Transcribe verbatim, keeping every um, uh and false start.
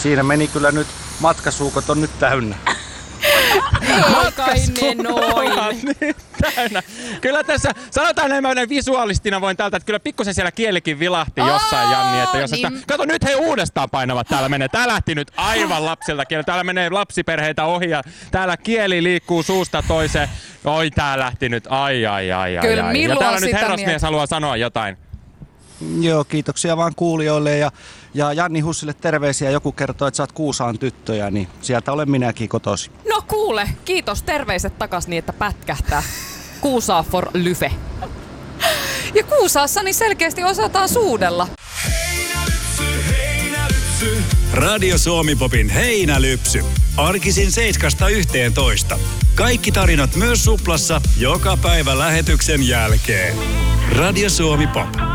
siinä meni kyllä nyt, matkasuukot on nyt täynnä. Ei kai ne noin. Niin, täynnä. Kyllä tässä, sanotaan näin visuaalistina voin täältä, että kyllä pikkusen siellä kielikin vilahti jossain, Janni. Että jos niin. sitä, kato, nyt he uudestaan painavat täällä menee. Tää lähti nyt aivan lapsilta kieltä. Täällä menee lapsiperheitä ohi ja täällä kieli liikkuu suusta toiseen. Oi, tää lähti nyt, ai, ai, ai, ai. Kyllä, ai. Ja täällä nyt herrasmies miet... haluaa sanoa jotain. Joo, kiitoksia vaan kuulijoille ja, ja Janni Hussille terveisiä. Joku kertoo, että sä oot Kuusaan tyttöjä, niin sieltä olen minäkin kotosi. No kuule, kiitos. Terveiset takas niin, että pätkähtää. Kuusaa for lyfe. Ja Kuusaassa niin selkeästi osataan suudella. Heinälypsy, heinälypsy. Radio Suomi-popin heinälypsy. Arkisin seiskasta yhteentoista. Kaikki tarinat myös Suplassa joka päivä lähetyksen jälkeen. Radio Suomi Pop.